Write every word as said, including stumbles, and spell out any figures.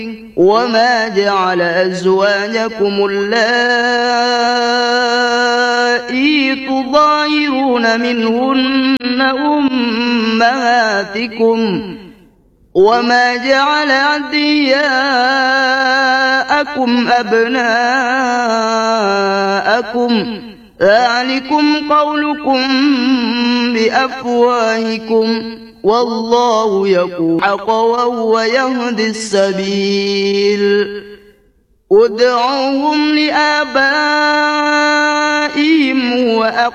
وما جعل أزواجكم اللائي تظاهرون منهن أمهاتكم وما جعل أدعياءكم أبناءكم ذلكم قولكم بأفواهكم والله يقول الحق وهو يهدي السبيل ادعوهم لآبائهم